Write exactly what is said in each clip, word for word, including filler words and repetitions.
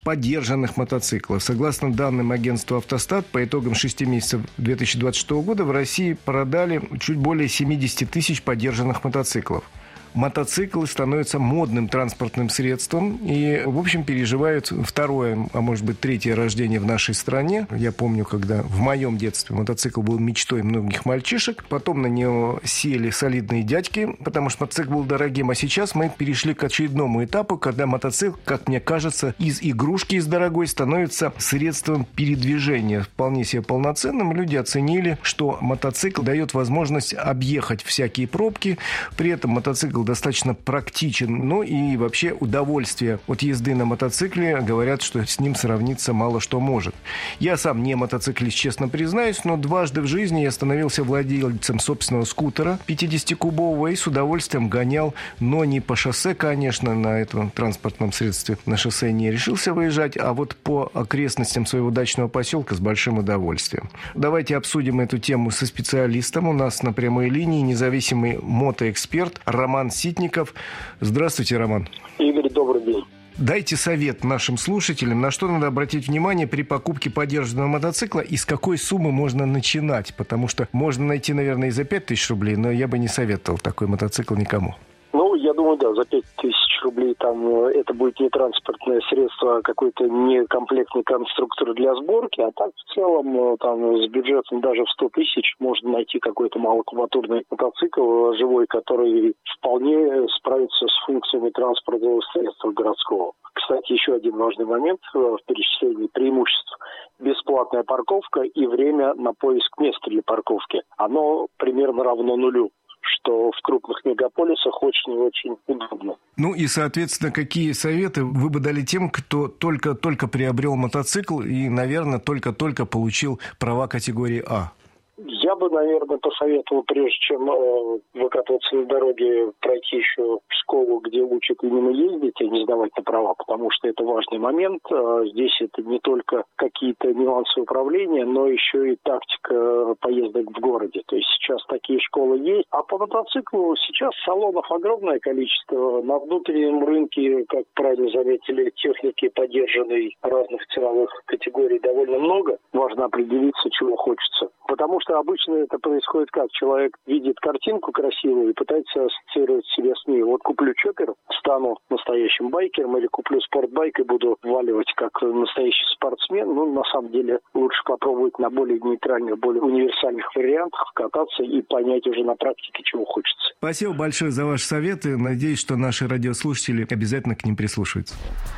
подержанных мотоциклов. Согласно данным агентства «Автостат», по итогам шести месяцев две тысячи двадцать шестого года в России продали чуть более семьдесят тысяч подержанных мотоциклов. Мотоциклы становятся модным транспортным средством и, в общем, переживают второе, а может быть, третье рождение в нашей стране. Я помню, когда в моем детстве мотоцикл был мечтой многих мальчишек. Потом на него сели солидные дядьки, потому что мотоцикл был дорогим. А сейчас мы перешли к очередному этапу, когда мотоцикл, как мне кажется, из игрушки из дорогой становится средством передвижения. Вполне себе полноценным. Люди оценили, что мотоцикл дает возможность объехать всякие пробки. При этом мотоцикл достаточно практичен. Ну и вообще удовольствие от езды на мотоцикле, говорят, что с ним сравниться мало что может. Я сам не мотоциклист, честно признаюсь, но дважды в жизни я становился владельцем собственного скутера пятидесятикубового и с удовольствием гонял, но не по шоссе, конечно, на этом транспортном средстве. На шоссе не решился выезжать, а вот по окрестностям своего дачного поселка с большим удовольствием. Давайте обсудим эту тему со специалистом. У нас на прямой линии независимый мотоэксперт Роман Ситников. Здравствуйте, Роман. Игорь, добрый день. Дайте совет нашим слушателям, на что надо обратить внимание при покупке подержанного мотоцикла и с какой суммы можно начинать. Потому что можно найти, наверное, и за пять тысяч рублей, но я бы не советовал такой мотоцикл никому. Ну, я думаю, да, за пять тысяч рублей там это будет не транспортное средство, а какой-то некомплектный конструктор для сборки, а так в целом там с бюджетом даже в сто тысяч можно найти какой-то малокубатурный мотоцикл живой, который вполне справится с функциями транспортного средства городского. Кстати, еще один важный момент в перечислении преимуществ. Бесплатная парковка и время на поиск места для парковки. Оно примерно равно нулю, что в крупных мегаполисах очень и очень удобно. Ну и, соответственно, какие советы вы бы дали тем, кто только-только приобрел мотоцикл и, наверное, только-только получил права категории А? Я бы, наверное, посоветовал, прежде чем э, выкатываться на дороге, пройти еще школу, где учат именно ездить, а не сдавать на права, потому что это важный момент. Э, здесь это не только какие-то нюансы управления, но еще и тактика поездок в городе. То есть сейчас такие школы есть. А по мотоциклу сейчас салонов огромное количество. На внутреннем рынке, как правильно заметили, техники, подержанной разных ценовых категорий, довольно много. Важно определиться, чего хочется. Потому что обычно это происходит как? Человек видит картинку красивую и пытается ассоциировать себя с ней. Вот куплю чоппер, стану настоящим байкером, или куплю спортбайк и буду валивать как настоящий спортсмен. Ну, на самом деле, лучше попробовать на более нейтральных, более универсальных вариантах кататься и понять уже на практике, чего хочется. Спасибо большое за ваши советы. Надеюсь, что наши радиослушатели обязательно к ним прислушаются.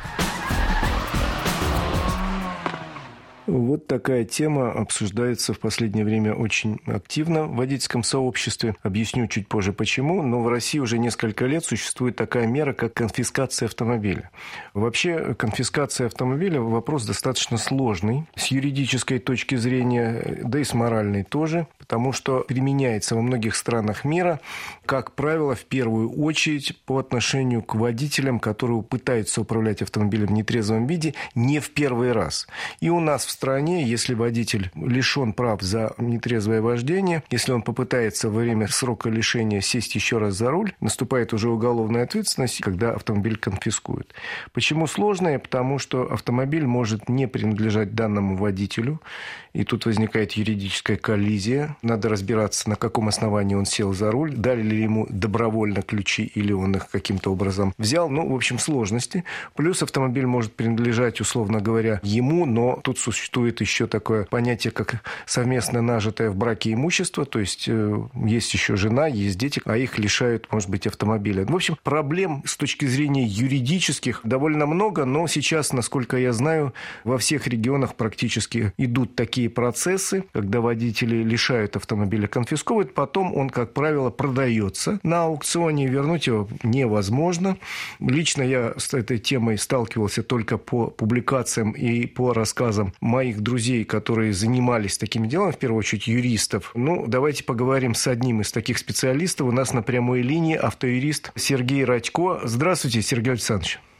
Вот такая тема обсуждается в последнее время очень активно в водительском сообществе. Объясню чуть позже почему. Но в России уже несколько лет существует такая мера, как конфискация автомобиля. Вообще, конфискация автомобиля – вопрос достаточно сложный с юридической точки зрения, да и с моральной тоже, потому что применяется во многих странах мира, как правило, в первую очередь по отношению к водителям, которые пытаются управлять автомобилем в нетрезвом виде не в первый раз. И у нас в стране, если водитель лишен прав за нетрезвое вождение, если он попытается во время срока лишения сесть еще раз за руль, наступает уже уголовная ответственность, когда автомобиль конфискуют. Почему сложно? Потому что автомобиль может не принадлежать данному водителю, и тут возникает юридическая коллизия. Надо разбираться, на каком основании он сел за руль, дали ли ему добровольно ключи, или он их каким-то образом взял. Ну, в общем, сложности. Плюс автомобиль может принадлежать, условно говоря, ему, но тут существует еще такое понятие, как совместно нажитое в браке имущество, то есть э, есть еще жена, есть дети, а их лишают, может быть, автомобиля. В общем, проблем с точки зрения юридических довольно много, но сейчас, насколько я знаю, во всех регионах практически идут такие процессы, когда водители лишают автомобиля, конфисковывают, потом он, как правило, продается на аукционе, вернуть его невозможно. Лично я с этой темой сталкивался только по публикациям и по рассказам моих друзей, которые занимались такими делами, в первую очередь юристов. Ну, давайте поговорим с одним из таких специалистов. У нас на прямой линии автоюрист Сергей Радько. Здравствуйте, Сергей Александрович.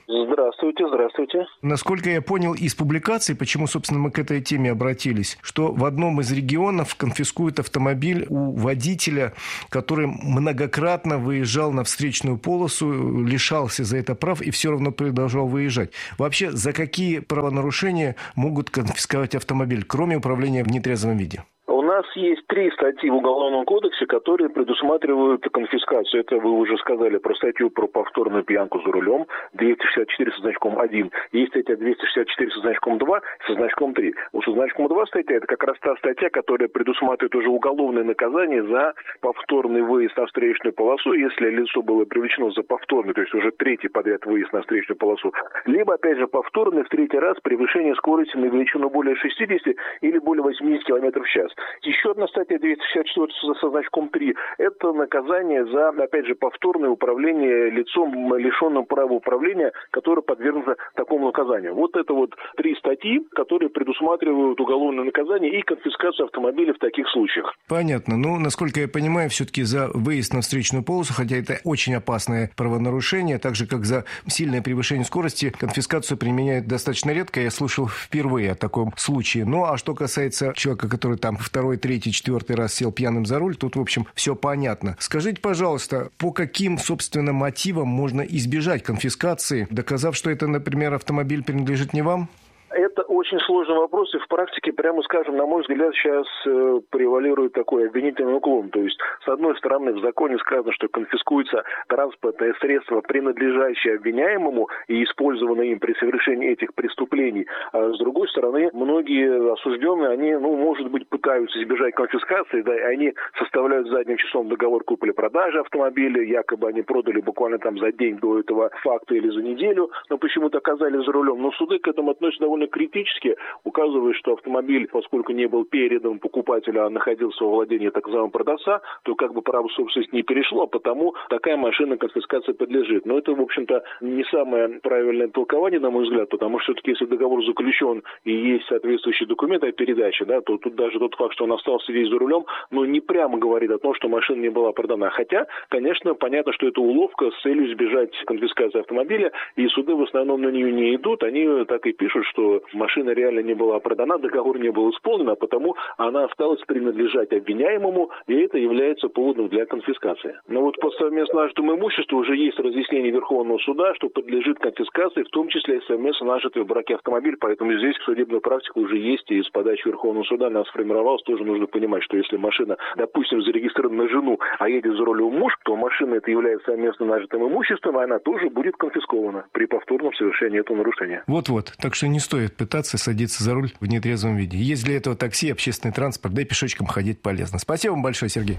Здравствуйте, здравствуйте. Насколько я понял из публикаций, почему, собственно, мы к этой теме обратились, что в одном из регионов конфискуют автомобиль у водителя, который многократно выезжал на встречную полосу, лишался за это прав и все равно продолжал выезжать. Вообще, за какие правонарушения могут конфисковать автомобиль, кроме управления в нетрезвом виде? У нас есть три статьи в Уголовном кодексе, которые предусматривают конфискацию. Это вы уже сказали про статью про повторную пьянку за рулем, двести шестьдесят четыре со значком один. Есть статья двести шестьдесят четыре со значком два, со значком три. Вот со значком два статья, это как раз та статья, которая предусматривает уже уголовное наказание за повторный выезд на встречную полосу, если лицо было привлечено за повторный, то есть уже третий подряд выезд на встречную полосу, либо, опять же, повторный в третий раз превышение скорости на величину более шестидесяти или более восьмидесяти километров в час. Еще одна статья двести шестьдесят четыре со значком три. Это наказание за, опять же, повторное управление лицом, лишенным права управления, которое подвергнуто такому наказанию. Вот это вот три статьи, которые предусматривают уголовное наказание и конфискацию автомобиля в таких случаях. Понятно. Ну, насколько я понимаю, все-таки за выезд на встречную полосу, хотя это очень опасное правонарушение, так же, как за сильное превышение скорости, конфискацию применяют достаточно редко. Я слышал впервые о таком случае. Ну, а что касается человека, который там второй, третий, четвертый раз сел пьяным за руль, тут, в общем, все понятно. Скажите, пожалуйста, по каким, собственно, мотивам можно избежать конфискации, доказав, что это, например, автомобиль принадлежит не вам? Это очень сложный вопрос, и в практике, прямо скажем, на мой взгляд, сейчас э, превалирует такой обвинительный уклон. То есть, с одной стороны, в законе сказано, что конфискуется транспортное средство, принадлежащее обвиняемому и использованное им при совершении этих преступлений. А с другой стороны, многие осужденные, они, ну, может быть, пытаются избежать конфискации, да, и они составляют задним числом договор купли-продажи автомобиля, якобы они продали буквально там за день до этого факта или за неделю, но почему-то оказались за рулем. Но суды к этому относятся довольно критически, указывая, что автомобиль, поскольку не был передан покупателю, а находился во владении так называемого продавца, то как бы право собственности не перешло, а потому такая машина конфискации подлежит. Но это, в общем-то, не самое правильное толкование, на мой взгляд, потому что все-таки, если договор заключен и есть соответствующий документ о передаче, да, то тут даже тот факт, что он остался здесь за рулем, ну, не прямо говорит о том, что машина не была продана. Хотя, конечно, понятно, что это уловка с целью избежать конфискации автомобиля, и суды в основном на нее не идут. Они так и пишут, что машина реально не была продана, договор не был исполнен, а потому она осталась принадлежать обвиняемому, и это является поводом для конфискации. Но вот по совместно нажитому имуществу уже есть разъяснение Верховного суда, что подлежит конфискации, в том числе и совместно нажитый в браке автомобиль, поэтому здесь судебная практика уже есть, и с подачи Верховного суда она сформировалась. Тоже нужно понимать, что если машина, допустим, зарегистрирована на жену, а едет за рулем муж, то машина это является совместно нажитым имуществом, и она тоже будет конфискована при повторном совершении этого нарушения. Вот-вот, так что не стоит пытаться садиться за руль в нетрезвом виде. Есть для этого такси, общественный транспорт, да и пешочком ходить полезно. Спасибо вам большое, Сергей.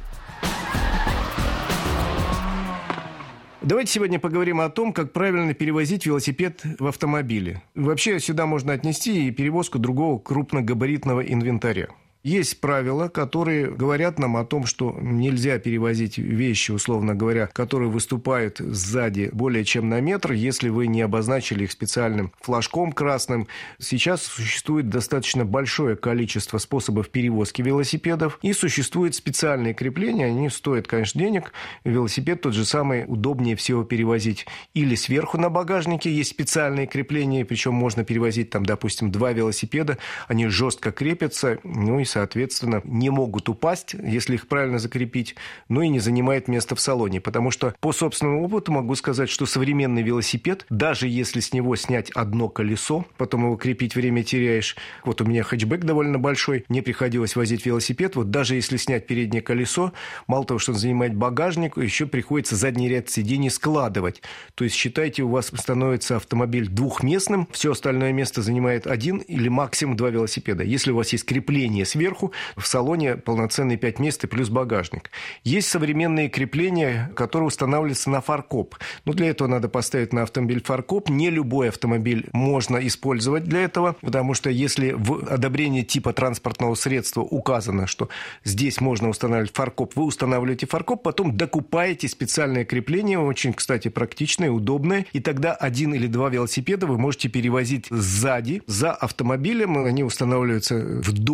Давайте сегодня поговорим о том, как правильно перевозить велосипед в автомобиле. Вообще сюда можно отнести и перевозку другого крупногабаритного инвентаря. Есть правила, которые говорят нам о том, что нельзя перевозить вещи, условно говоря, которые выступают сзади более чем на метр, если вы не обозначили их специальным флажком красным. Сейчас существует достаточно большое количество способов перевозки велосипедов, и существуют специальные крепления, они стоят, конечно, денег. Велосипед тот же самый удобнее всего перевозить или сверху на багажнике, есть специальные крепления, причем можно перевозить там, допустим, два велосипеда, они жестко крепятся, ну и соответственно, не могут упасть, если их правильно закрепить, но и не занимает место в салоне. Потому что по собственному опыту могу сказать, что современный велосипед, даже если с него снять одно колесо, потом его крепить время теряешь. Вот у меня хэтчбэк довольно большой, мне приходилось возить велосипед. Вот даже если снять переднее колесо, мало того, что он занимает багажник, еще приходится задний ряд сидений складывать. То есть, считайте, у вас становится автомобиль двухместным, все остальное место занимает один или максимум два велосипеда. Если у вас есть крепление сверху, в салоне полноценные пять мест и плюс багажник. Есть современные крепления, которые устанавливаются на фаркоп. Но для этого надо поставить на автомобиль фаркоп. Не любой автомобиль можно использовать для этого, потому что если в одобрении типа транспортного средства указано, что здесь можно устанавливать фаркоп, вы устанавливаете фаркоп, потом докупаете специальное крепление, очень, кстати, практичное, удобное, и тогда один или два велосипеда вы можете перевозить сзади, за автомобилем. Они устанавливаются вдоль заднего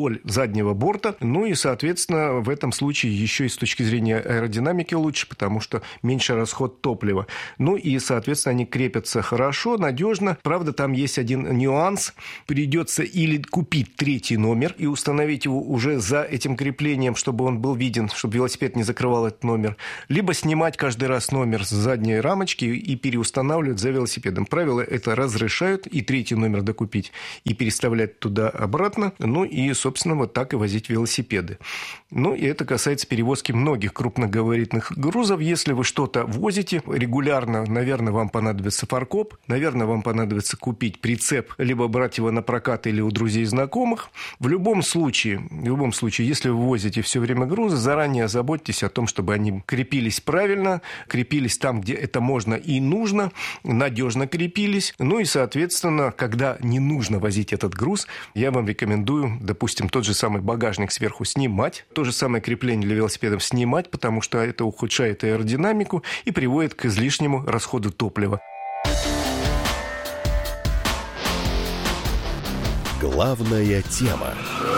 заднего борта. Ну и, соответственно, в этом случае еще и с точки зрения аэродинамики лучше, потому что меньше расход топлива. Ну и, соответственно, они крепятся хорошо, надежно. Правда, там есть один нюанс. Придется или купить третий номер и установить его уже за этим креплением, чтобы он был виден, чтобы велосипед не закрывал этот номер. Либо снимать каждый раз номер с задней рамочки и переустанавливать за велосипедом. Правила это разрешают и третий номер докупить, и переставлять туда обратно. Ну и, собственно, вот так и возить велосипеды. Ну и это касается перевозки многих крупногабаритных грузов. Если вы что-то возите регулярно, наверное, вам понадобится фаркоп, наверное, вам понадобится купить прицеп, либо брать его на прокат или у друзей и знакомых. В любом случае, в любом случае, если вы возите все время грузы, заранее заботьтесь о том, чтобы они крепились правильно, крепились там, где это можно и нужно, надежно крепились. Ну и, соответственно, когда не нужно возить этот груз, я вам рекомендую, допустим, тот же самый багажник сверху снимать, то же самое крепление для велосипедов снимать, потому что это ухудшает аэродинамику и приводит к излишнему расходу топлива. Главная тема.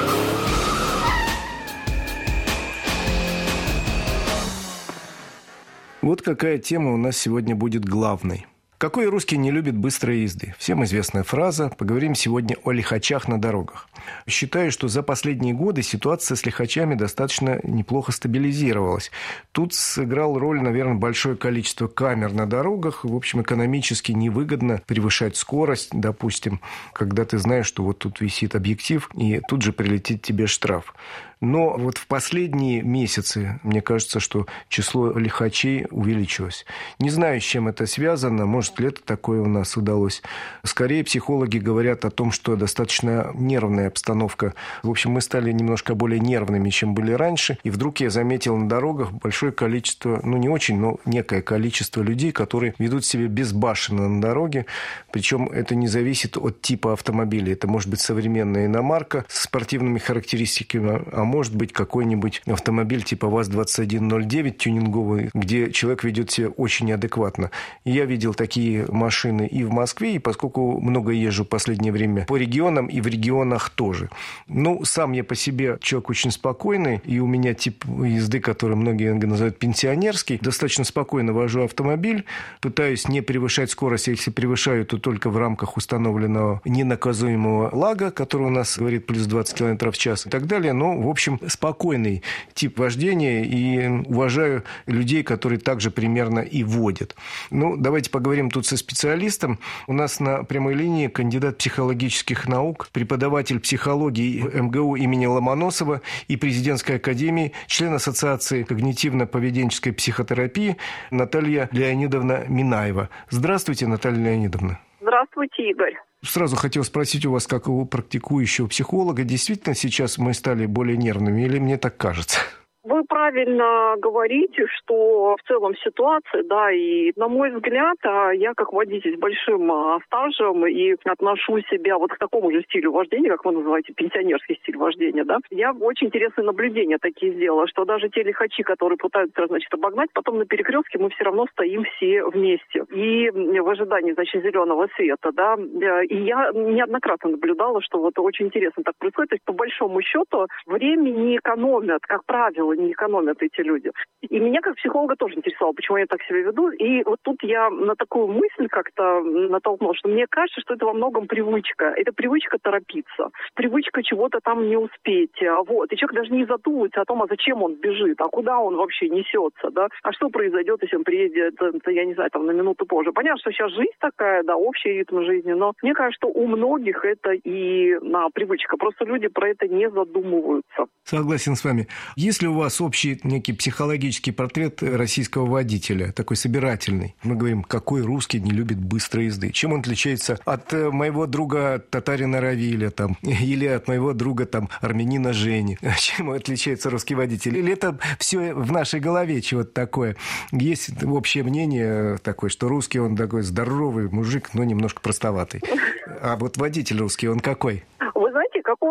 Вот какая тема у нас сегодня будет главной. Какой русский не любит быстрой езды? Всем известная фраза. Поговорим сегодня о лихачах на дорогах. Считаю, что за последние годы ситуация с лихачами достаточно неплохо стабилизировалась. Тут сыграл роль, наверное, большое количество камер на дорогах. В общем, экономически невыгодно превышать скорость, допустим, когда ты знаешь, что вот тут висит объектив, и тут же прилетит тебе штраф. Но вот в последние месяцы, мне кажется, что число лихачей увеличилось. Не знаю, с чем это связано. Может, лето такое у нас удалось. Скорее, психологи говорят о том, что достаточно нервная обстановка. В общем, мы стали немножко более нервными, чем были раньше. И вдруг я заметил на дорогах большое количество, ну не очень, но некое количество людей, которые ведут себя безбашенно на дороге. Причем это не зависит от типа автомобиля. Это может быть современная иномарка с спортивными характеристиками, а может быть какой-нибудь автомобиль типа ВАЗ двадцать один ноль девять тюнинговый, где человек ведет себя очень неадекватно. И я видел такие машины и в Москве, и поскольку много езжу в последнее время по регионам, и в регионах тоже. Ну, сам я по себе человек очень спокойный, и у меня тип езды, который многие называют пенсионерский. Достаточно спокойно вожу автомобиль, пытаюсь не превышать скорость, а если превышаю, то только в рамках установленного ненаказуемого лага, который у нас говорит плюс двадцать километров в час и так далее. Но, в общем, спокойный тип вождения, и уважаю людей, которые также примерно и водят. Ну, давайте поговорим тут со специалистом. У нас на прямой линии кандидат психологических наук, преподаватель психологии эм гэ у имени Ломоносова и президентской академии, член Ассоциации когнитивно-поведенческой психотерапии Наталья Леонидовна Минаева. Здравствуйте, Наталья Леонидовна. Здравствуйте, Игорь. Сразу хотел спросить у вас, как у практикующего психолога, действительно сейчас мы стали более нервными или мне так кажется? Вы правильно говорите, что в целом ситуация, да, и на мой взгляд, я как водитель с большим стажем и отношу себя вот к такому же стилю вождения, как вы называете, пенсионерский стиль вождения, да, я очень интересные наблюдения такие сделала, что даже те лихачи, которые пытаются, значит, обогнать, потом на перекрестке мы все равно стоим все вместе. И в ожидании, значит, зеленого света, да, и я неоднократно наблюдала, что вот очень интересно так происходит, то есть по большому счету время не экономят, как правило, не экономят эти люди. И меня как психолога тоже интересовало, почему я так себя веду. И вот тут я на такую мысль как-то натолкнула, что мне кажется, что это во многом привычка. Это привычка торопиться, привычка чего-то там не успеть. Вот. И человек даже не задумывается о том, а зачем он бежит, а куда он вообще несется, да? А что произойдет, если он приедет, я не знаю, там на минуту позже. Понятно, что сейчас жизнь такая, да, общий ритм жизни, но мне кажется, что у многих это и на привычка. Просто люди про это не задумываются. Согласен с вами. Если у вас общий некий психологический портрет российского водителя, такой собирательный, мы говорим, какой русский не любит быстрой езды? Чем он отличается от моего друга татарина Равиля там, или от моего друга там, армянина Жени? Чем отличается русский водитель? Или это все в нашей голове чего-то такое? Есть общее мнение такое, что русский он такой здоровый мужик, но немножко простоватый. А вот водитель русский, он какой? Вы знаете, какого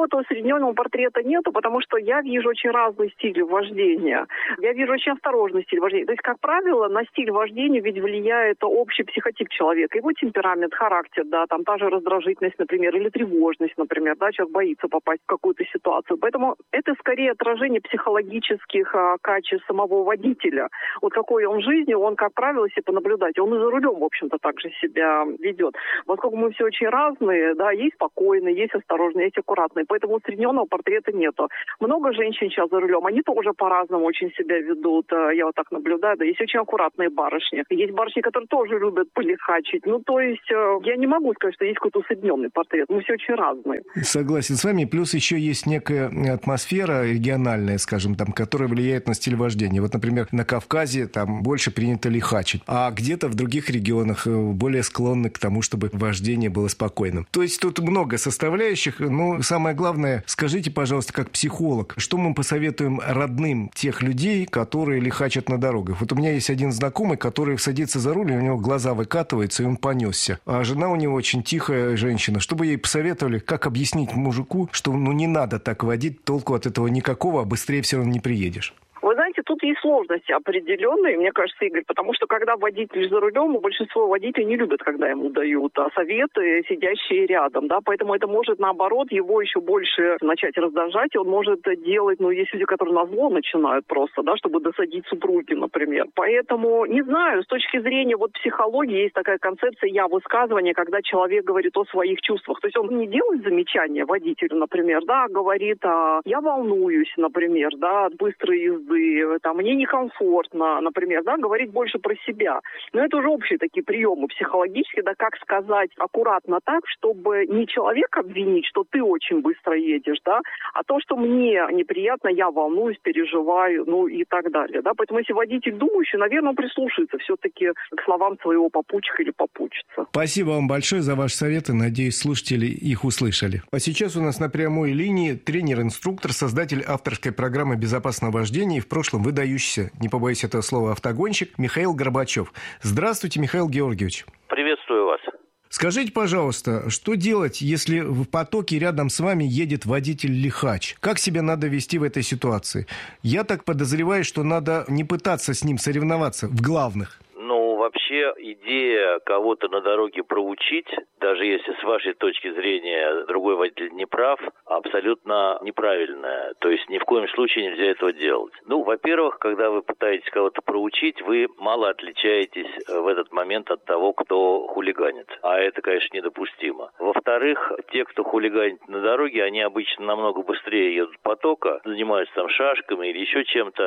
какого-то усредненного портрета нету, потому что я вижу очень разный стиль вождения. Я вижу очень осторожный стиль вождения. То есть, как правило, на стиль вождения ведь влияет общий психотип человека, его темперамент, характер, да, там та же раздражительность, например, или тревожность, например, да, человек боится попасть в какую-то ситуацию. Поэтому это скорее отражение психологических а, качеств самого водителя. Вот какой он в жизни, он, как правило, себе понаблюдать. Он и за рулем, в общем-то, также себя ведет. Поскольку мы все очень разные, да, есть спокойные, есть осторожные, есть аккуратные. Поэтому усредненного портрета нету. Много женщин сейчас за рулем, они тоже по-разному очень себя ведут. Я вот так наблюдаю. Да, есть очень аккуратные барышни. Есть барышни, которые тоже любят полихачить. Ну, то есть, я не могу сказать, что есть какой-то усредненный портрет. Мы все очень разные. Согласен с вами. Плюс еще есть некая атмосфера региональная, скажем, там, которая влияет на стиль вождения. Вот, например, на Кавказе там больше принято лихачить, а где-то в других регионах более склонны к тому, чтобы вождение было спокойным. То есть тут много составляющих. Но самое главное, скажите, пожалуйста, как психолог, что мы посоветуем родным тех людей, которые лихачат на дорогах? Вот у меня есть один знакомый, который садится за руль, и у него глаза выкатываются, и он понесся. А жена у него очень тихая женщина. Что бы ей посоветовали, как объяснить мужику, что ну не надо так водить, толку от этого никакого, а быстрее все равно не приедешь? Вы знаете, тут есть сложности определенные, мне кажется, Игорь, потому что когда водитель за рулем, большинство водителей не любят, когда ему дают а советы, сидящие рядом, да, поэтому это может, наоборот, его еще больше начать раздражать, и он может делать, ну, есть люди, которые назло начинают просто, да, чтобы досадить супруги, например. Поэтому, не знаю, с точки зрения вот психологии есть такая концепция я-высказывания, когда человек говорит о своих чувствах, то есть он не делает замечания водителю, например, да, а говорит, а, я волнуюсь, например, да, от быстрой езды, там, мне некомфортно, например, да, говорить больше про себя. Но это уже общие такие приемы психологические, да, как сказать аккуратно так, чтобы не человека обвинить, что ты очень быстро едешь, да, а то, что мне неприятно, я волнуюсь, переживаю, ну и так далее, да. Поэтому если водитель думающий, наверное, он прислушается все-таки к словам своего попутчика или попутчицы. Спасибо вам большое за ваши советы. Надеюсь, слушатели их услышали. А сейчас у нас на прямой линии тренер-инструктор, создатель авторской программы «Безопасного вождения» в прошлом выдающийся, не побоюсь этого слова, автогонщик Михаил Горбачев. Здравствуйте, Михаил Георгиевич. Приветствую вас. Скажите, пожалуйста, что делать, если в потоке рядом с вами едет водитель-лихач? Как себя надо вести в этой ситуации? Я так подозреваю, что надо не пытаться с ним соревноваться в главных. Вообще идея кого-то на дороге проучить, даже если с вашей точки зрения другой водитель не прав, абсолютно неправильная. То есть ни в коем случае нельзя этого делать. Ну, во-первых, когда вы пытаетесь кого-то проучить, вы мало отличаетесь в этот момент от того, кто хулиганит. А это, конечно, недопустимо. Во-вторых, те, кто хулиганит на дороге, они обычно намного быстрее едут потока, занимаются там шашками или еще чем-то.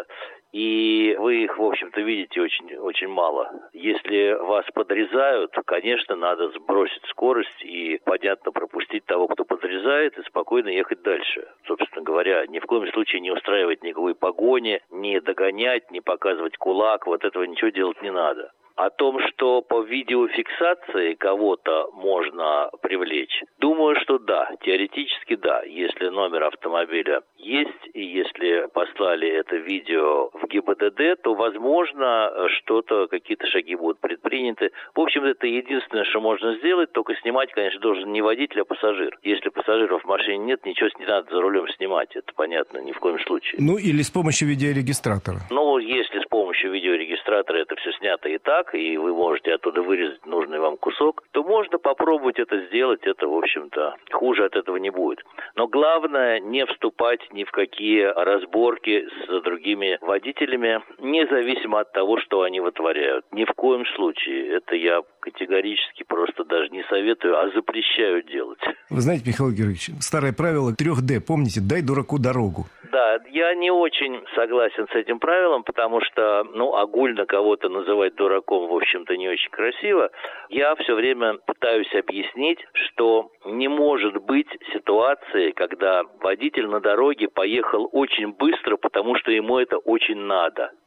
И вы их, в общем-то, видите очень, очень мало. Если вас подрезают, конечно, надо сбросить скорость и, понятно, пропустить того, кто подрезает, и спокойно ехать дальше. Собственно говоря, ни в коем случае не устраивать никакой погони, не догонять, не показывать кулак. Вот этого ничего делать не надо. О том, что по видеофиксации кого-то можно привлечь, думаю, что да, теоретически да. Если номер автомобиля есть, и если послали это видео в ГИБДД, то, возможно, что-то, какие-то шаги будут предприняты. В общем, это единственное, что можно сделать, только снимать, конечно, должен не водитель, а пассажир. Если пассажиров в машине нет, ничего не надо за рулем снимать, это понятно, ни в коем случае. Ну, или с помощью видеорегистратора. Ну, если с помощью видеорегистратора это все снято и так, и вы можете оттуда вырезать нужный вам кусок, то можно попробовать это сделать, это, в общем-то, хуже от этого не будет. Но главное не вступать ни в какие разборки с другими водителями, независимо от того, что они вытворяют. Ни в коем случае. Это я категорически просто даже не советую, а запрещаю делать. Вы знаете, Михаил Георгиевич, старое правило трех дэ, помните, дай дураку дорогу. Да, я не очень согласен с этим правилом, потому что, ну, огульно кого-то называть дураком, в общем-то, не очень красиво. Я все время пытаюсь объяснить, что не может быть ситуации, когда водитель на дороге поехал очень быстро, потому что ему это очень надо.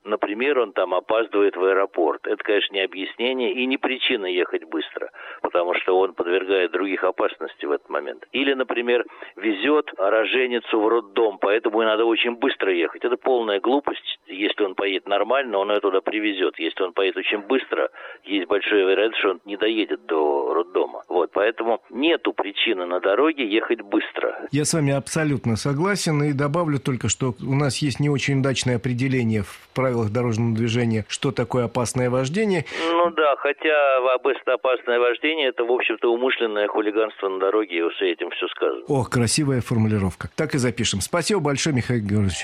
например, он там опаздывает в аэропорт. Это, конечно, не объяснение и не причина ехать быстро, потому что он подвергает других опасностей в этот момент. Или, например, везет роженицу в роддом, поэтому и надо очень быстро ехать. Это полная глупость. Если он поедет нормально, он ее туда привезет. Если он поедет очень быстро, есть большая вероятность, что он не доедет до роддома. Вот, поэтому нету причины на дороге ехать быстро. Я с вами абсолютно согласен и добавлю только, что у нас есть не очень удачное определение в правилах дорожного движения, что такое опасное вождение. Ну да, хотя опасное вождение – это, в общем-то, умышленное хулиганство на дороге, и с этим все сказано. Ох, красивая формулировка. Так и запишем. Спасибо большое, Михаил Георгиевич.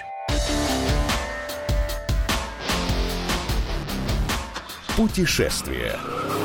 Путешествие.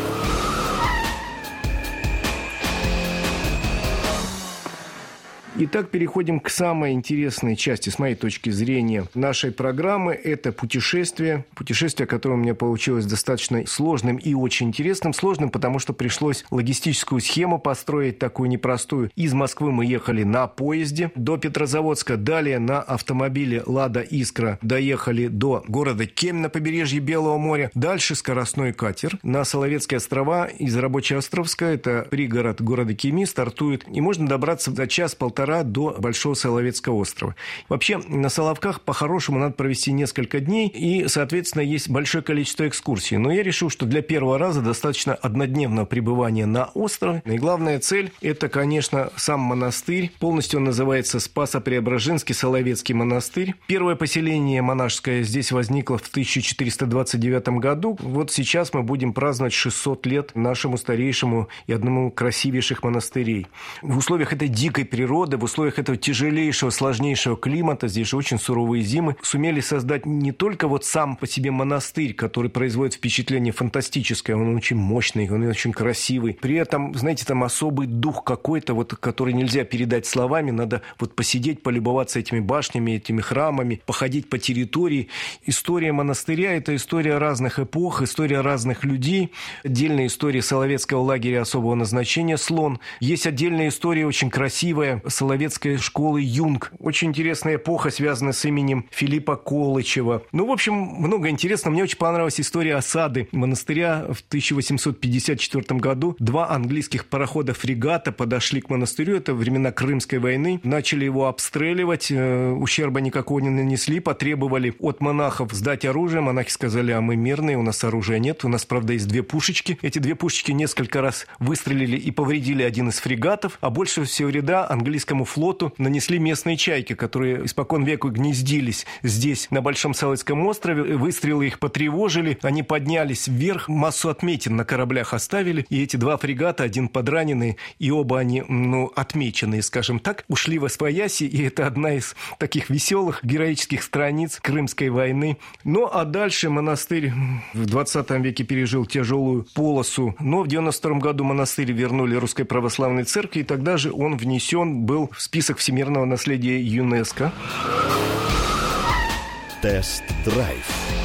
Итак, переходим к самой интересной части, с моей точки зрения, нашей программы. Это путешествие. Путешествие, которое у меня получилось достаточно сложным и очень интересным. Сложным, потому что пришлось логистическую схему построить, такую непростую. Из Москвы мы ехали на поезде до Петрозаводска. Далее на автомобиле «Лада Искра» доехали до города Кемь на побережье Белого моря. Дальше скоростной катер на Соловецкие острова из Рабочеостровска. Это пригород города Кеми, стартует. И можно добраться за час-полтора до Большого Соловецкого острова. Вообще, на Соловках по-хорошему надо провести несколько дней, и, соответственно, есть большое количество экскурсий. Но я решил, что для первого раза достаточно однодневного пребывания на острове. И главная цель – это, конечно, сам монастырь. Полностью он называется Спасо-Преображенский Соловецкий монастырь. Первое поселение монашеское здесь возникло в тысяча четыреста двадцать девятом году. Вот сейчас мы будем праздновать шестьсот лет нашему старейшему и одному красивейших монастырей. В условиях этой дикой природы, в условиях этого тяжелейшего, сложнейшего климата, здесь же очень суровые зимы, сумели создать не только вот сам по себе монастырь, который производит впечатление фантастическое, он очень мощный, он очень красивый. При этом, знаете, там особый дух какой-то, вот, который нельзя передать словами, надо вот посидеть, полюбоваться этими башнями, этими храмами, походить по территории. История монастыря – это история разных эпох, история разных людей. Отдельная история Соловецкого лагеря особого назначения «Слон». Есть отдельная история, очень красивая, Соловецкой школы «Юнг». Очень интересная эпоха, связанная с именем Филиппа Колычева. Ну, в общем, много интересного. Мне очень понравилась история осады монастыря в тысяча восемьсот пятьдесят четвёртом году. Два английских парохода-фрегата подошли к монастырю. Это времена Крымской войны. Начали его обстреливать. Ущерба никакого не нанесли. Потребовали от монахов сдать оружие. Монахи сказали: а мы мирные, у нас оружия нет. У нас, правда, есть две пушечки. Эти две пушечки несколько раз выстрелили и повредили один из фрегатов. А больше всего вреда английскому флоту нанесли местные чайки, которые испокон веку гнездились здесь, на Большом Соловецком острове. Выстрелы их потревожили, они поднялись вверх, массу отметин на кораблях оставили, и эти два фрегата, один подраненный, и оба они, ну, отмеченные, скажем так, ушли восвояси, и это одна из таких веселых, героических страниц Крымской войны. Ну, а дальше монастырь в двадцатом веке пережил тяжелую полосу, но в девяносто втором году монастырь вернули Русской Православной Церкви, и тогда же он внесен был в список всемирного наследия ЮНЕСКО. Тест-драйв.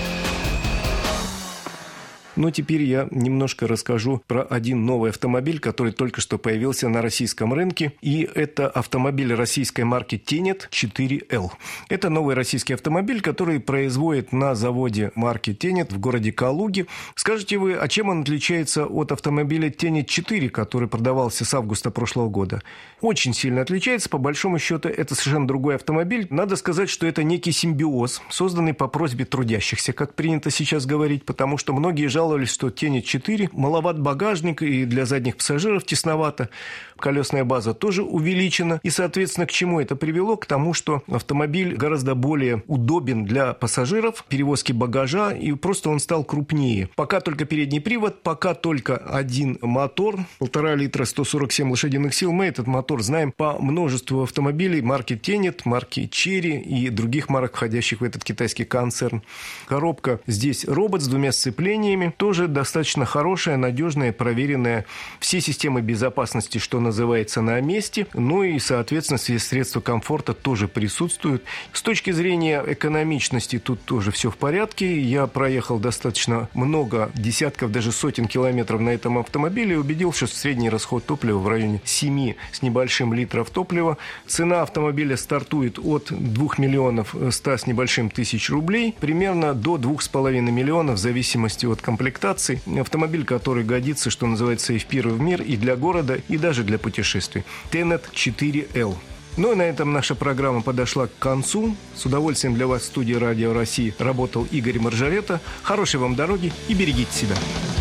Но теперь я немножко расскажу про один новый автомобиль, который только что появился на российском рынке. И это автомобиль российской марки Тенет четыре эл. Это новый российский автомобиль, который производит на заводе марки Тенет в городе Калуге. Скажете вы, а чем он отличается от автомобиля Тенет четыре, который продавался с августа прошлого года? Очень сильно отличается. По большому счету, это совершенно другой автомобиль. Надо сказать, что это некий симбиоз, созданный по просьбе трудящихся, как принято сейчас говорить, потому что многие жалуются, что Тенет четыре маловат багажник, и для задних пассажиров тесновато. Колесная база тоже увеличена. И, соответственно, к чему это привело? К тому, что автомобиль гораздо более удобен для пассажиров, перевозки багажа, и просто он стал крупнее. Пока только передний привод, пока только один мотор, полтора литра, сто сорок семь лошадиных сил. Мы этот мотор знаем по множеству автомобилей марки Тенет, марки Черри и других марок, входящих в этот китайский концерн. Коробка здесь робот с двумя сцеплениями. тоже достаточно хорошая, надежная, проверенная. Все системы безопасности, что называется, на месте. Ну и, соответственно, все средства комфорта тоже присутствуют. С точки зрения экономичности тут тоже все в порядке. Я проехал достаточно много, десятков, даже сотен километров на этом автомобиле и убедился, что средний расход топлива в районе семи с небольшим литров топлива. Цена автомобиля стартует от двух миллионов ста с небольшим тысяч рублей, примерно до двух с половиной миллионов в зависимости от комплектации. Автомобиль, который годится, что называется, и в первый в мир, и для города, и даже для путешествий. Тенет четыре эл. Ну и на этом наша программа подошла к концу. С удовольствием для вас в студии Радио России работал Игорь Маржарета. Хорошей вам дороги и берегите себя.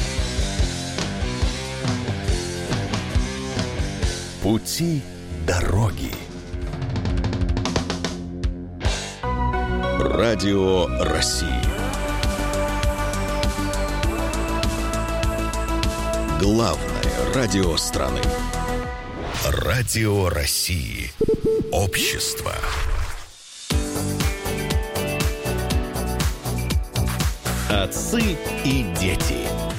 Пути дороги. Радио России. Главное радио страны. Радио России. Общество. Отцы и дети.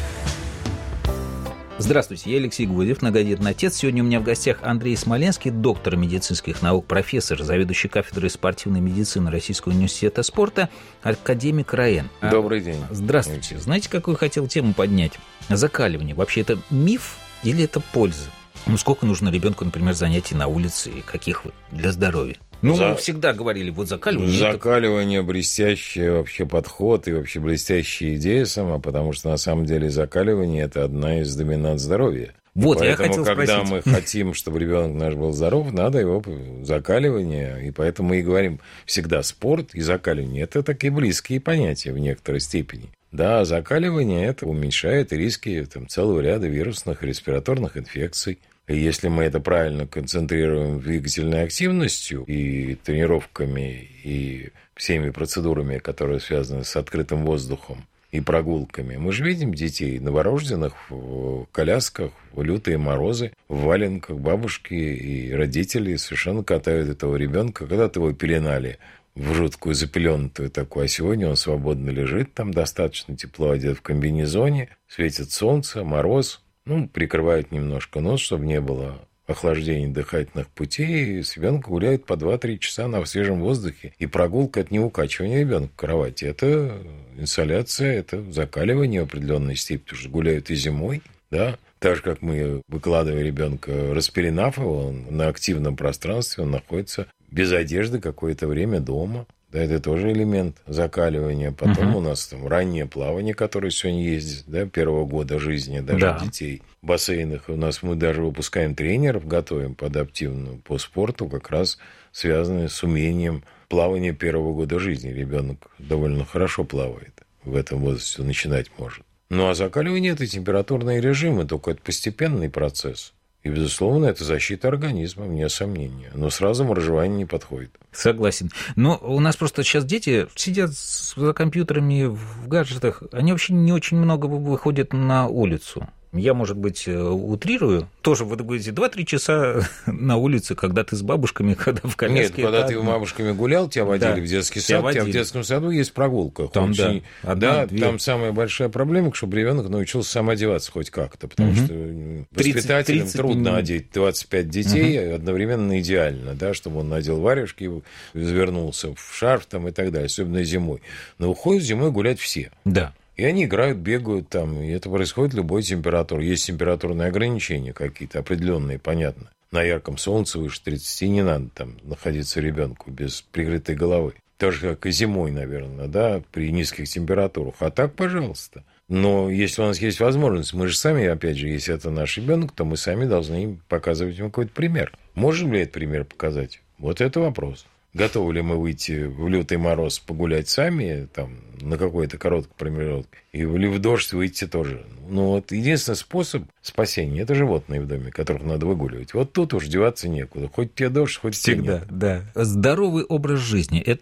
Здравствуйте, я Алексей Гвоздев, многодетный отец. Сегодня у меня в гостях Андрей Смоленский, доктор медицинских наук, профессор, заведующий кафедрой спортивной медицины Российского университета спорта, академик РАЭН. Добрый день. Здравствуйте. Знаете, какую хотел тему поднять? Закаливание. Вообще это миф или это польза? Ну, сколько нужно ребенку, например, занятий на улице и каких для здоровья? Ну, За... мы всегда говорили, вот закаливание... Закаливание это... блестящий вообще подход и вообще блестящая идея сама, потому что на самом деле закаливание – это одна из доминант здоровья. Вот, и я поэтому, хотел когда спросить. мы хотим, чтобы ребенок наш был здоров, надо его закаливание. И поэтому мы и говорим всегда спорт и закаливание – это такие близкие понятия в некоторой степени. Да, закаливание – это уменьшает риски там, целого ряда вирусных и респираторных инфекций. И если мы это правильно концентрируем двигательной активностью и тренировками, и всеми процедурами, которые связаны с открытым воздухом и прогулками, мы же видим детей новорожденных в колясках, в лютые морозы, в валенках, бабушки и родители совершенно катают этого ребенка, когда-то его пеленали в жуткую запеленутую такую, а сегодня он свободно лежит, там достаточно тепло одет в комбинезоне, светит солнце, мороз. Ну, прикрывают немножко нос, чтобы не было охлаждения дыхательных путей, и с ребенком гуляют по два-три часа на свежем воздухе. И прогулка – это не укачивание ребенка в кровати, это инсоляция, это закаливание в определенной степени, потому что гуляют и зимой, да. Так же, как мы, выкладывая ребенка, распеленав его, он на активном пространстве, он находится без одежды какое-то время дома. Да, это тоже элемент закаливания. Потом uh-huh. у нас там раннее плавание, которое сегодня есть, да, первого года жизни даже да. детей. В бассейнах у нас мы даже выпускаем тренеров, готовим по адаптивному, по спорту, как раз связанные с умением плавания первого года жизни. Ребенок довольно хорошо плавает в этом возрасте, начинать может. Ну, а закаливание – это температурные режимы, только это постепенный процесс. И, безусловно, это защита организма, вне сомнения. Но сразу моржевание не подходит. Согласен. Но у нас просто сейчас дети сидят за компьютерами в гаджетах. Они вообще не очень много выходят на улицу. Я, может быть, утрирую. Тоже, вы говорите, два-три часа на улице, когда ты с бабушками, когда в коляске. Нет, когда ты с бабушками гулял, тебя водили да, в детский сад, у тебя в детском саду есть прогулка. Там, очень... да, одна, да там самая большая проблема, чтобы ребенок научился сам одеваться хоть как-то, потому угу. что воспитателям трудно минут. одеть двадцать пять детей угу. одновременно идеально, да, чтобы он надел варежки, завернулся в шарф там, и так далее, особенно зимой. Но уходят зимой гулять все. Да. И они играют, бегают там, и это происходит любой температурой. Есть температурные ограничения какие-то определенные, понятно. На ярком солнце выше тридцати не надо там находиться ребенку без прикрытой головы. Так же, как и зимой, наверное, да, при низких температурах. А так, пожалуйста. Но если у нас есть возможность, мы же сами, опять же, если это наш ребенок, то мы сами должны им показывать ему какой-то пример. Можем ли этот пример показать? Вот это вопрос. Готовы ли мы выйти в лютый мороз погулять сами, там, на какой-то короткой промежутке, или в дождь выйти тоже. Ну, вот единственный способ спасения – это животные в доме, которых надо выгуливать. Вот тут уж деваться некуда. Хоть тебе дождь, хоть всегда, тебе нет. Да. Здоровый образ жизни – это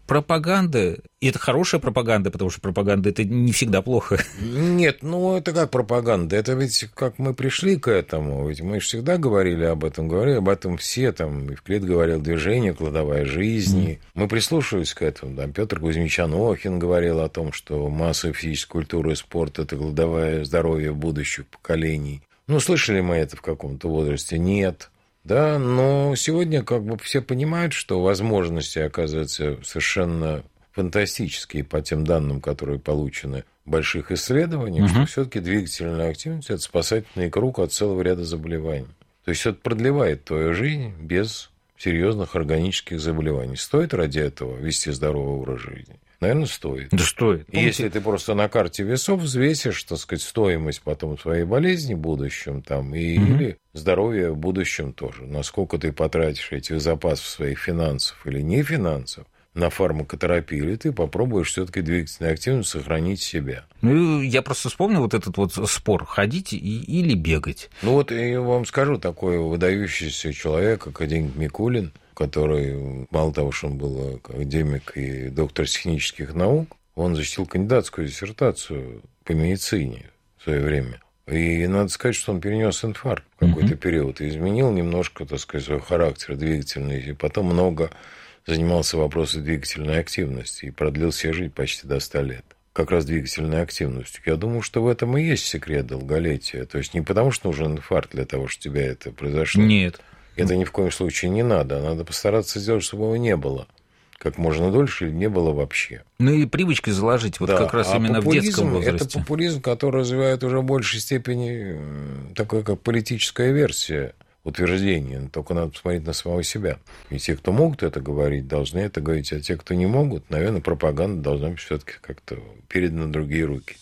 пропаганда, и это хорошая пропаганда, потому что пропаганда – это не всегда плохо. Нет, ну это как пропаганда? Это ведь как мы пришли к этому, ведь мы же всегда говорили об этом, говорили об этом все, там, и Евклид говорил, движение, кладовая жизни. Mm. Мы прислушивались к этому, там, Петр Кузьмич Анохин говорил о том, что массовая физическая культура и спорт – это кладовая здоровья будущих поколений. Ну, слышали мы это в каком-то возрасте? Нет. Да, но сегодня как бы все понимают, что возможности оказываются совершенно фантастические по тем данным, которые получены в больших исследованиях, угу. что все-таки двигательная активность – это спасательный круг от целого ряда заболеваний. То есть это продлевает твою жизнь без серьезных органических заболеваний. Стоит ради этого вести здоровый образ жизни? Наверное, стоит. Да стоит. И если ты просто на карте весов взвесишь, так сказать, стоимость потом своей болезни в будущем, там, и, угу. или здоровья в будущем тоже, насколько ты потратишь этих запасов своих финансов или не финансов на фармакотерапию, или ты попробуешь все-таки двигательную активность сохранить себя. Ну, я просто вспомнил вот этот вот спор, ходить и, или бегать. Ну, вот я вам скажу, такой выдающийся человек, академик Микулин, который, мало того, что он был академик и доктор технических наук, он защитил кандидатскую диссертацию по медицине в свое время. И надо сказать, что он перенес инфаркт в какой-то mm-hmm. период и изменил немножко, так сказать, свой характер двигательный. И потом много занимался вопросом двигательной активности и продлил себе жизнь почти до ста лет. Как раз двигательной активностью. Я думаю, что в этом и есть секрет долголетия. То есть не потому, что нужен инфаркт для того, чтобы у тебя это произошло. Нет. Это ни в коем случае не надо. Надо постараться сделать, чтобы его не было. Как можно дольше или не было вообще. Ну и привычки заложить вот да. как раз а именно в детском возрасте. Это популизм, который развивает уже в большей степени такое, как политическая версия утверждения. Только надо посмотреть на самого себя. И те, кто могут это говорить, должны это говорить. А те, кто не могут, наверное, пропаганда должна быть все-таки как-то передана в другие руки.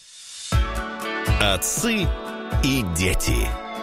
Отцы и дети.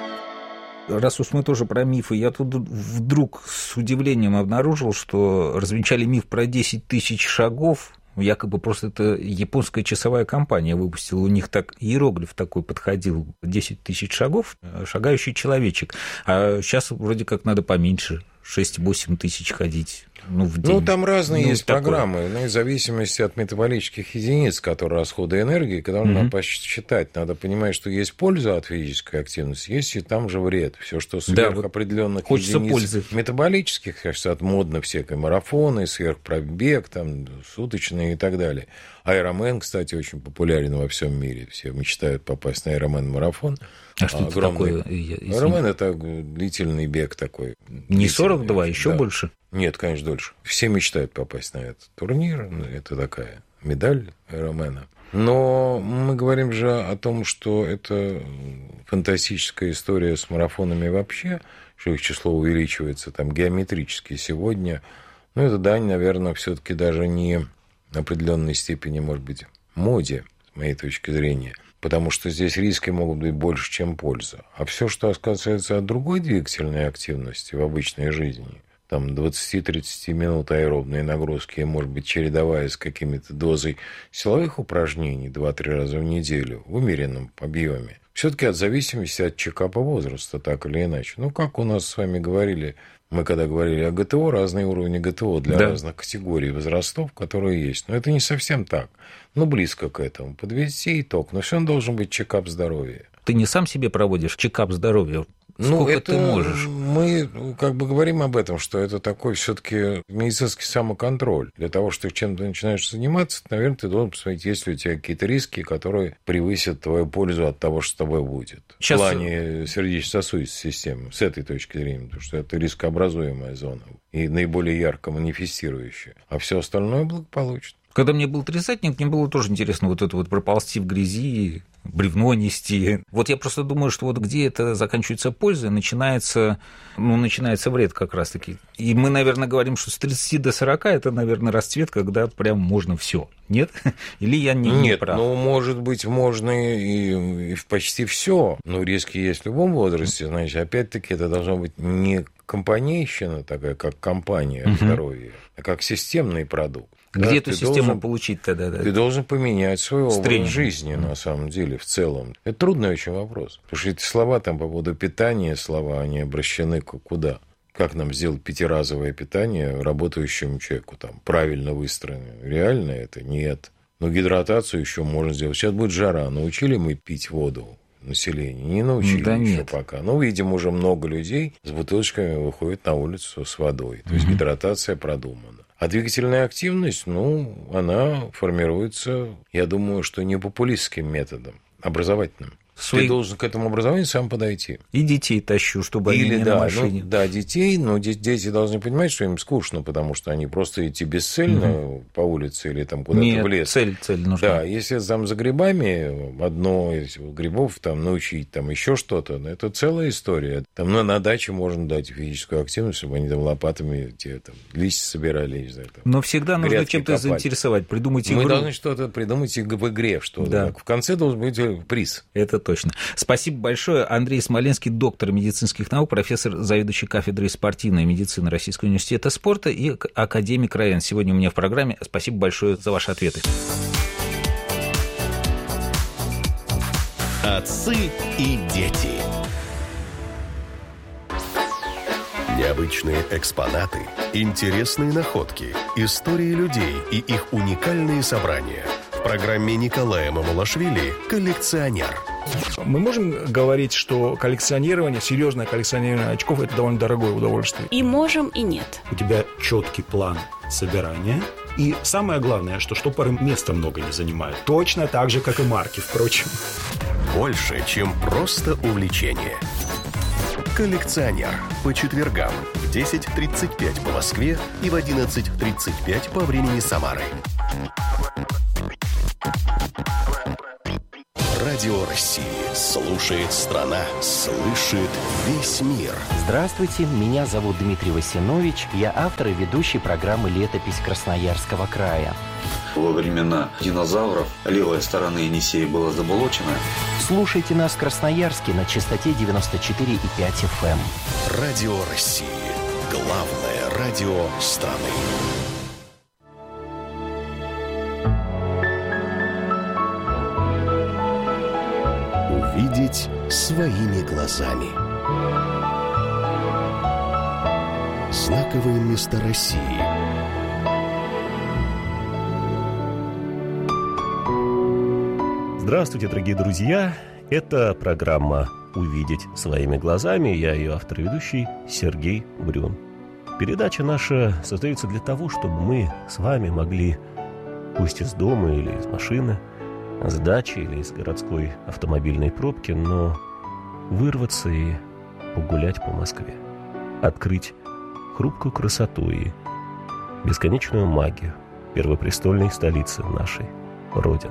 Раз уж мы тоже про мифы, я тут вдруг с удивлением обнаружил, что развенчали миф про десять тысяч шагов. Якобы просто это японская часовая компания выпустила. У них так иероглиф такой подходил. десять тысяч шагов, шагающий человечек. А сейчас вроде как надо поменьше, шесть-восемь тысяч ходить. Ну, в день. Ну, там разные ну, есть такое. программы, ну, в зависимости от метаболических единиц, которые расходы энергии, которые mm-hmm. надо посчитать. Надо понимать, что есть польза от физической активности, есть и там же вред. Все, что сверх да, определенных вот единиц пользы. Метаболических, кажется, от модно всякой марафоны, сверхпробег, там, суточные и так далее. Айронмен, кстати, очень популярен во всем мире. Все мечтают попасть на Айронмен-марафон. А что это такое? Айронмен – это длительный бег такой. Не сорок два, бег, еще да. больше? Нет, конечно, дольше. Все мечтают попасть на этот турнир. Это такая медаль Айронмена. Но мы говорим же о том, что это фантастическая история с марафонами вообще, что их число увеличивается там геометрически сегодня. Но это дань, наверное, все-таки даже не в определенной степени, может быть, моде, с моей точки зрения. Потому что здесь риски могут быть больше, чем польза. А все, что касается другой двигательной активности в обычной жизни, там двадцать-тридцать минут аэробной нагрузки, может быть, чередовая с какими-то дозой силовых упражнений два-три раза в неделю в умеренном объеме, все-таки от зависимости от чекапа возраста, так или иначе. Ну, как у нас с вами говорили, мы когда говорили о ГТО, разные уровни ГТО для да. разных категорий возрастов, которые есть. Но это не совсем так. Ну, близко к этому. Подвести итог. Но все равно должен быть чекап здоровья. Ты не сам себе проводишь чекап здоровья? Сколько ну, это ты можешь? Мы как бы говорим об этом, что это такой все-таки медицинский самоконтроль. Для того, чтобы чем-то начинаешь заниматься, наверное, ты должен посмотреть, есть ли у тебя какие-то риски, которые превысят твою пользу от того, что с тобой будет. Сейчас... В плане сердечно-сосудистой системы, с этой точки зрения, потому что это рискообразуемая зона и наиболее ярко манифестирующая. А все остальное благополучно. Когда мне был тридцатник, мне было тоже интересно вот это вот проползти в грязи, бревно нести. Вот я просто думаю, что вот где это заканчивается польза, начинается, ну, начинается вред как раз-таки. И мы, наверное, говорим, что с тридцати до сорока это, наверное, расцвет, когда прям можно все. Нет? Или я не, не Нет, прав? ну, может быть, можно и, и почти все. Но риски есть в любом возрасте. Значит, опять-таки, это должно быть не компанейщина такая, как компания uh-huh. здоровья, а как системный продукт. Где да, эту систему должен, получить тогда? Да? Ты должен поменять свой образ жизни, на самом деле, в целом. Это трудный очень вопрос. Потому что эти слова там по поводу питания, слова, они обращены куда? Как нам сделать пятиразовое питание работающему человеку, там, правильно выстроенное? Реально это? Нет. Но гидратацию еще можно сделать. Сейчас будет жара. Научили мы пить воду население? Не научили да еще нет. пока. Но, видим, уже много людей с бутылочками выходят на улицу с водой. То есть угу. гидратация продумана. А двигательная активность, ну, она формируется, я думаю, что не популистским методом, образовательным. Свои... Ты должен к этому образованию сам подойти. И детей тащу, чтобы Или, они не да, на машине. Ну, да, детей, но дети должны понимать, что им скучно, потому что они просто идти бесцельно угу. по улице или там куда-то Нет, в лес. цель, цель нужна. Да, если там за грибами, одно из грибов там научить, там еще что-то, это целая история. Там ну, на даче можно дать физическую активность, чтобы они там лопатами те, там, листья собирали, не знаю, там, но всегда нужно чем-то копать. Заинтересовать, придумать игру. Мы должны что-то придумать в игре, что-то. Да. В конце должен быть приз. Это точно. Спасибо большое. Андрей Смоленский, доктор медицинских наук, профессор, заведующий кафедрой спортивной медицины Российского университета спорта и академик РАЭН. Сегодня у меня в программе. Спасибо большое за ваши ответы. Отцы и дети. Необычные экспонаты, интересные находки, истории людей и их уникальные собрания. В программе Николая Мамулашвили «Коллекционер». Мы можем говорить, что коллекционирование, серьезное коллекционирование очков – это довольно дорогое удовольствие? И можем, и нет. У тебя четкий план собирания. И самое главное, что штопоры места много не занимают. Точно так же, как и марки, впрочем. Больше, чем просто увлечение. «Коллекционер» по четвергам в десять тридцать пять по Москве и в одиннадцать тридцать пять по времени Самары. Радио России. Слушает страна, слышит весь мир. Здравствуйте, меня зовут Дмитрий Васинович. Я автор и ведущий программы «Летопись Красноярского края». Во времена динозавров левая сторона Енисея была заболочена. Слушайте нас в Красноярске на частоте девяносто четыре и пять эф эм. Радио России. Главное радио страны. Увидеть своими глазами. Знаковые места России. Здравствуйте, дорогие друзья! Это программа «Увидеть своими глазами». Я ее автор и ведущий Сергей Брюн. Передача наша создается для того, чтобы мы с вами могли, пусть из дома или из машины, с дачи или из городской автомобильной пробки, но вырваться и погулять по Москве. Открыть хрупкую красоту и бесконечную магию первопрестольной столицы нашей Родины.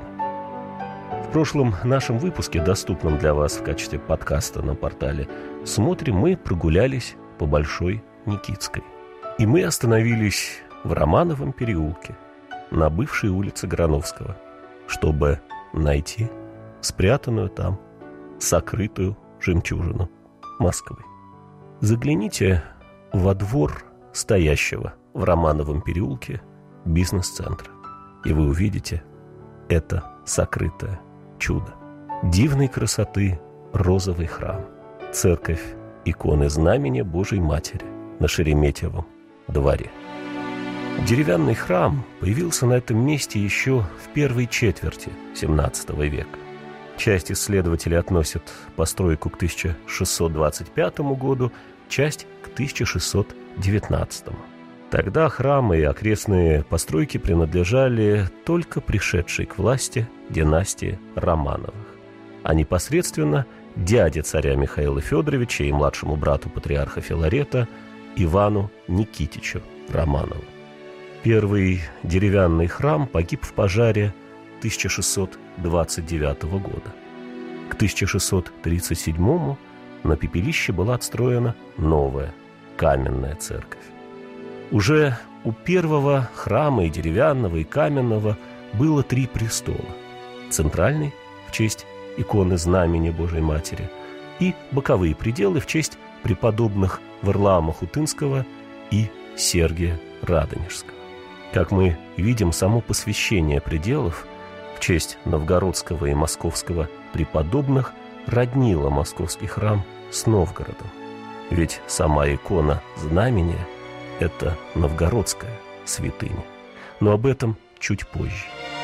В прошлом нашем выпуске, доступном для вас в качестве подкаста на портале «Смотрим», мы прогулялись по Большой Никитской. И мы остановились в Романовом переулке, на бывшей улице Грановского, чтобы найти спрятанную там сокрытую жемчужину Москвы. Загляните во двор стоящего в Романовом переулке бизнес-центра, и вы увидите это сокрытое чудо. Дивной красоты розовый храм, церковь иконы Знамения Божией Матери на Шереметьевом дворе. Деревянный храм появился на этом месте еще в первой четверти семнадцатого века. Часть исследователей относят постройку к тысяча шестьсот двадцать пятому году, часть к тысяча шестьсот девятнадцатому. Тогда храмы и окрестные постройки принадлежали только пришедшей к власти династии Романовых, а непосредственно дяде царя Михаила Федоровича и младшему брату патриарха Филарета Ивану Никитичу Романову. Первый деревянный храм погиб в пожаре тысяча шестьсот двадцать девятого года. К тысяча шестьсот тридцать седьмому на пепелище была отстроена новая каменная церковь. Уже у первого храма и деревянного, и каменного было три престола. Центральный в честь иконы Знамения Божией Матери и боковые пределы в честь преподобных Варлаама Хутынского и Сергия Радонежского. Как мы видим, само посвящение пределов в честь новгородского и московского преподобных роднило московский храм с Новгородом. Ведь сама икона знамения – это новгородская святыня. Но об этом чуть позже.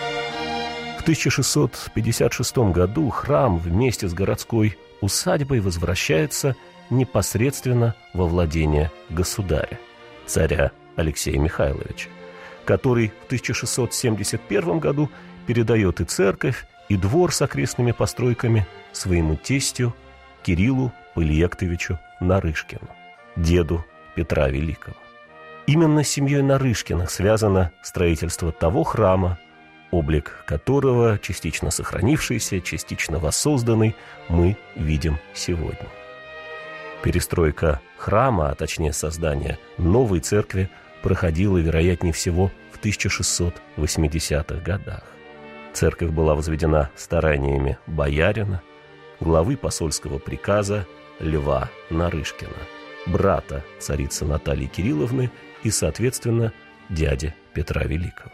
В тысяча шестьсот пятьдесят шестом году храм вместе с городской усадьбой возвращается непосредственно во владение государя, царя Алексея Михайловича, который в тысяча шестьсот семьдесят первом году передает и церковь, и двор с окрестными постройками своему тестю Кириллу Пыльектовичу Нарышкину, деду Петра Великого. Именно с семьей Нарышкиных связано строительство того храма, облик которого, частично сохранившийся, частично воссозданный, мы видим сегодня. Перестройка храма, а точнее создание новой церкви, проходила, вероятнее всего, в тысяча шестьсот восьмидесятых годах. Церковь была возведена стараниями боярина, главы посольского приказа Льва Нарышкина, брата царицы Натальи Кирилловны и, соответственно, дяди Петра Великого.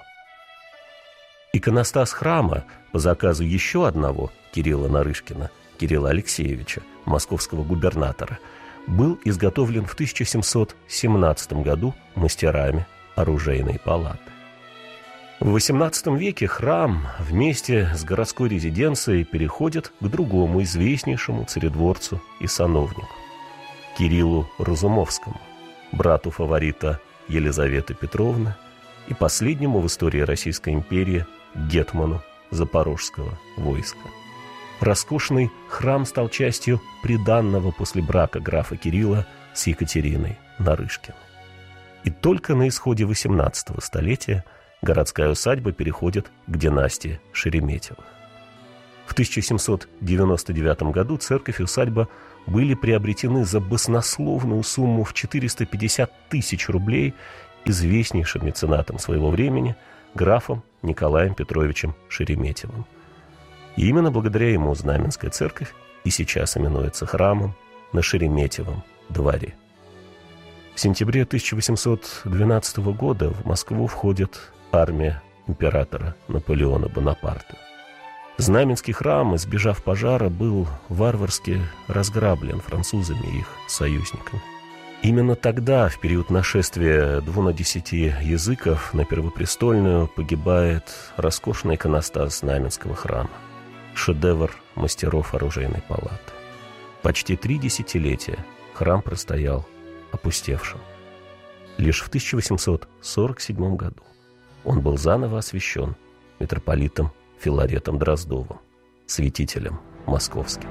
Иконостас храма по заказу еще одного Кирилла Нарышкина, Кирилла Алексеевича, московского губернатора, был изготовлен в тысяча семьсот семнадцатом году мастерами оружейной палаты. В восемнадцатом веке храм вместе с городской резиденцией переходит к другому известнейшему царедворцу и сановнику – Кириллу Разумовскому, брату фаворита Елизаветы Петровны и последнему в истории Российской империи гетману запорожского войска. Роскошный храм стал частью приданного после брака графа Кирилла с Екатериной Нарышкиной. И только на исходе восемнадцатого столетия городская усадьба переходит к династии Шереметьевых. В тысяча семьсот девяносто девятом году церковь и усадьба были приобретены за баснословную сумму в четыреста пятьдесят тысяч рублей известнейшим меценатом своего времени графом Николаем Петровичем Шереметьевым. И именно благодаря ему Знаменская церковь и сейчас именуется храмом на Шереметьевом дворе. В сентябре тысяча восемьсот двенадцатого года в Москву входит армия императора Наполеона Бонапарта. Знаменский храм, избежав пожара, был варварски разграблен французами и их союзниками. Именно тогда, в период нашествия двунадесяти языков, на Первопрестольную погибает роскошный иконостас Знаменского храма, шедевр мастеров оружейной палаты. Почти три десятилетия храм простоял опустевшим. Лишь в тысяча восемьсот сорок седьмом году он был заново освящен митрополитом Филаретом Дроздовым, святителем московским.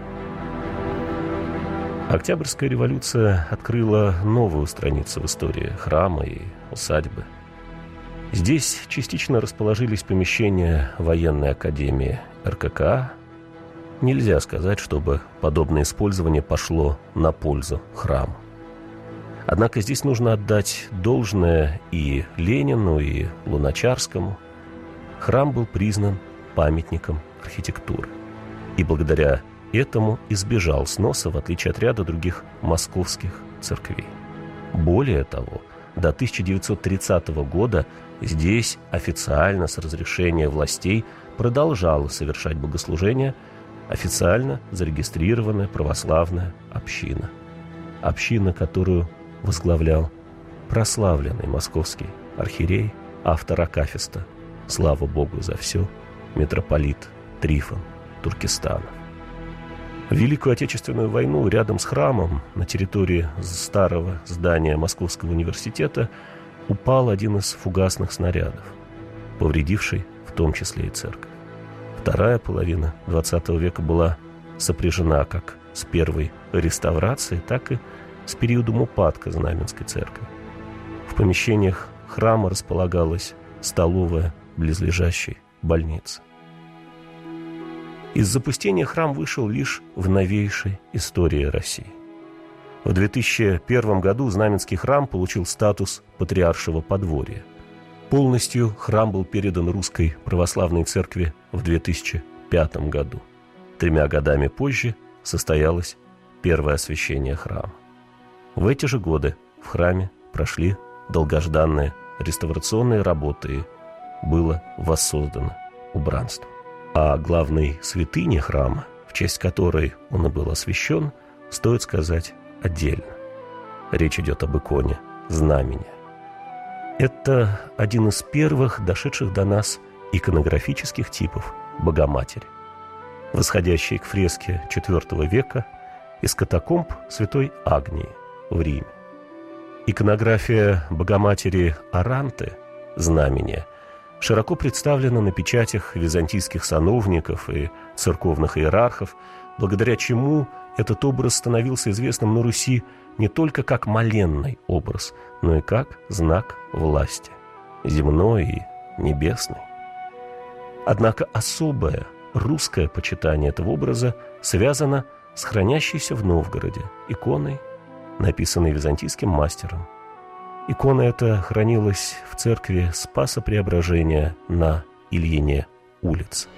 Октябрьская революция открыла новую страницу в истории храма и усадьбы. Здесь частично расположились помещения военной академии эр ка ка а. Нельзя сказать, чтобы подобное использование пошло на пользу храму. Однако здесь нужно отдать должное и Ленину, и Луначарскому. Храм был признан памятником архитектуры. И благодаря этому избежал сноса, в отличие от ряда других московских церквей. Более того, до тысяча девятьсот тридцатого года здесь официально с разрешения властей продолжала совершать богослужения официально зарегистрированная православная община. Община, которую возглавлял прославленный московский архиерей, автор акафиста «Слава Богу за все», митрополит Трифон Туркестанов. В Великую Отечественную войну рядом с храмом на территории старого здания Московского университета упал один из фугасных снарядов, повредивший в том числе и церковь. Вторая половина двадцатого века была сопряжена как с первой реставрацией, так и с периодом упадка Знаменской церкви. В помещениях храма располагалась столовая близлежащей больницы. Из запустения храм вышел лишь в новейшей истории России. В две тысячи первом году Знаменский храм получил статус патриаршего подворья. Полностью храм был передан Русской Православной Церкви в две тысячи пятом году. Тремя годами позже состоялось первое освящение храма. В эти же годы в храме прошли долгожданные реставрационные работы и было воссоздано убранство. О главной святыне храма, в честь которой он и был освящен, стоит сказать отдельно. Речь идет об иконе знамения. Это один из первых дошедших до нас иконографических типов Богоматери, восходящие к фреске четвёртого века из катакомб Святой Агнии в Риме. Иконография Богоматери Аранты, знамения, широко представлена на печатях византийских сановников и церковных иерархов, благодаря чему этот образ становился известным на Руси не только как моленный образ, но и как знак власти, земной и небесной. Однако особое русское почитание этого образа связано с хранящейся в Новгороде иконой, написанной византийским мастером. Икона эта хранилась в церкви Спаса Преображения на Ильине улице.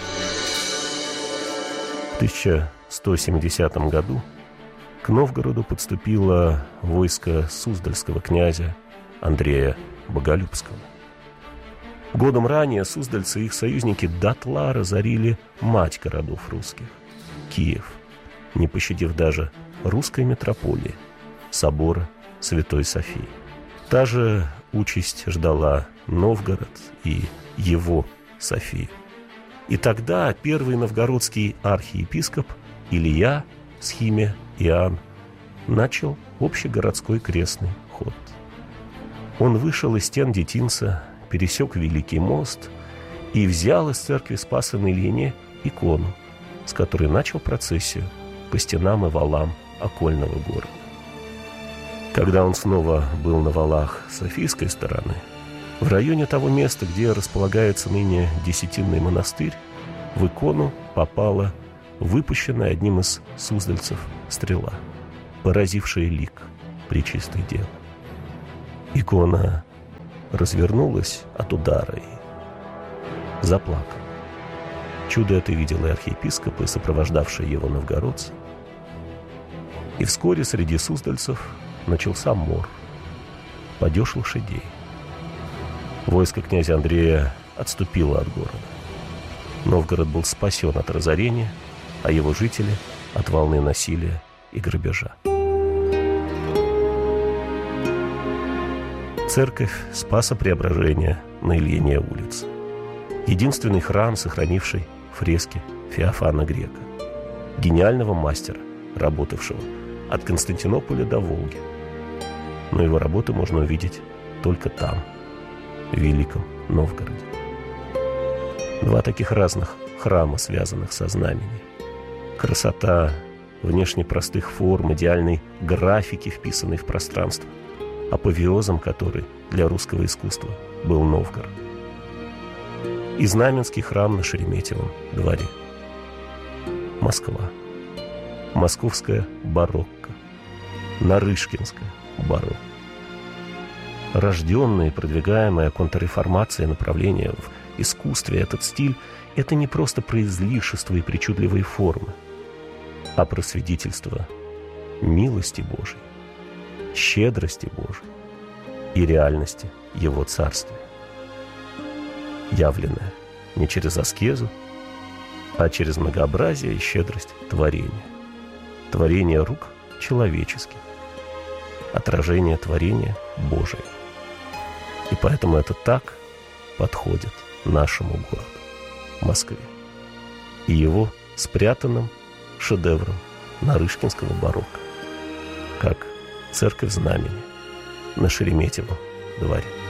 В тысяча сто семидесятом году к Новгороду подступило войско суздальского князя Андрея Боголюбского. Годом ранее суздальцы и их союзники дотла разорили мать городов русских – Киев, не пощадив даже русской митрополии – собора Святой Софии. Та же участь ждала Новгород и его Софию. И тогда первый новгородский архиепископ Илья, схиме Иоанн, начал общегородской крестный ход. Он вышел из стен детинца, пересек Великий мост и взял из церкви Спаса на Ильине икону, с которой начал процессию по стенам и валам окольного города. Когда он снова был на валах Софийской стороны, в районе того места, где располагается ныне Десятинный монастырь, в икону попала выпущенная одним из суздальцев стрела, поразившая лик Пречистой Девы. Икона развернулась от удара и заплакала. Чудо это видел и архиепископ, и сопровождавшие его новгородцы. И вскоре среди суздальцев начался мор, падеж лошадей. Войско князя Андрея отступило от города. Новгород был спасен от разорения, а его жители — от волны насилия и грабежа. Церковь Спаса Преображения на Ильине улице. Единственный храм, сохранивший фрески Феофана Грека, гениального мастера, работавшего от Константинополя до Волги. Но его работы можно увидеть только там, в Великом Новгороде. Два таких разных храма, связанных со знамением. Красота внешне простых форм, идеальной графики, вписанной в пространство, апофеозом которой для русского искусства был Новгород. И Знаменский храм на Шереметьевом дворе. Москва. Московская барокко. Нарышкинская барокко. Рожденное и продвигаемое контрреформацией направление в искусстве, этот стиль – это не просто про излишества и причудливые формы, а про свидетельство милости Божией, щедрости Божией и реальности Его Царствия, явленное не через аскезу, а через многообразие и щедрость творения, творение рук человеческих, отражение творения Божия. И поэтому это так подходит нашему городу, Москве, и его спрятанным шедевром нарышкинского барокко, как церковь Знамени на Шереметьевом дворе.